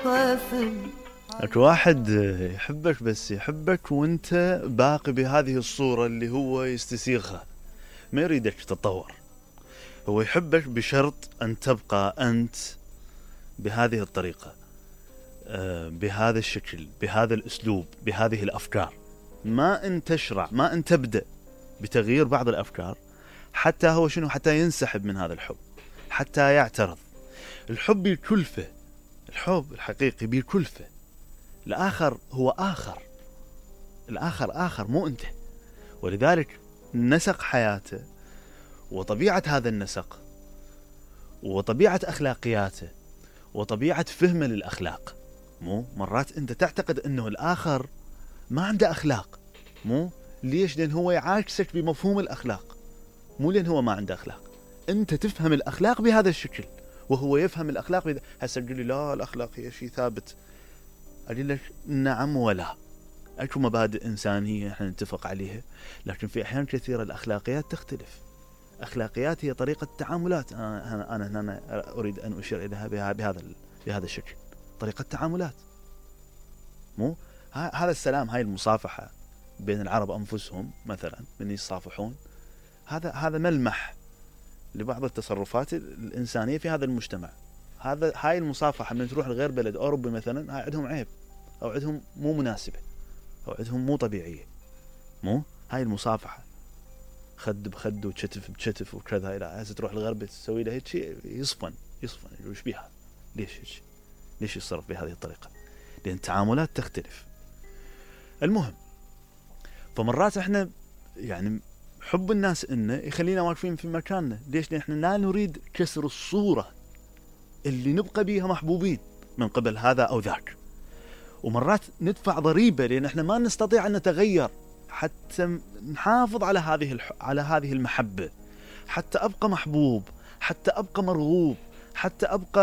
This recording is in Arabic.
اكو واحد يحبك بس يحبك وانت باقي بهذه الصورة اللي هو يستسيغها، ما يريدك تتطور. هو يحبك بشرط أن تبقى أنت بهذه الطريقة، بهذا الشكل، بهذا الأسلوب، بهذه الأفكار. ما أن تشرع، ما أن تبدأ بتغيير بعض الأفكار حتى هو شنو، حتى ينسحب من هذا الحب، حتى يعترض. الحب بالكلفة، الحب الحقيقي بالكلفة. الآخر هو آخر، الآخر آخر مو أنت. ولذلك نسق حياته وطبيعة هذا النسق وطبيعة أخلاقياته وطبيعة فهمه للأخلاق. مو مرات أنت تعتقد أنه الآخر ما عنده أخلاق. مو ليش؟ لأن هو يعاكسك بمفهوم الأخلاق، مو لأن هو ما عنده أخلاق. أنت تفهم الأخلاق بهذا الشكل وهو يفهم الأخلاق هسه تقول لي لا الأخلاق هي شيء ثابت. أقول لك نعم ولا. أكو مبادئ إنسانية احنا نتفق عليها، لكن في أحيان كثيرة الأخلاقيات تختلف. أخلاقيات هي طريقة تعاملات. أنا هنا أريد أن أشير إليها بهذا الشكل، طريقة تعاملات. مو هذا السلام، هاي المصافحة بين العرب أنفسهم مثلا من يصافحون، هذا ملمح لبعض التصرفات الإنسانية في هذا المجتمع. هاي المصافحة من تروح لغير بلد أوروبي مثلا، هاي عندهم عيب أو عندهم مو مناسبة أو عندهم مو طبيعية. مو هاي المصافحة خد بخد وكتف بكتف وكذا، إلى هسه تروح للغرب تسوي له هيك شيء يصفن وش بيها؟ ليش يتصرف بهذه الطريقة؟ لأن التعاملات تختلف. المهم، فمرات احنا يعني حب الناس إنه يخلينا واقفين في مكاننا. ليش؟ لأن احنا لا نريد كسر الصورة اللي نبقى بيها محبوبين من قبل هذا أو ذاك. ومرات ندفع ضريبة لأن احنا ما نستطيع أن نتغير حتى نحافظ على هذه المحبة، حتى أبقى محبوب، حتى أبقى مرغوب، حتى أبقى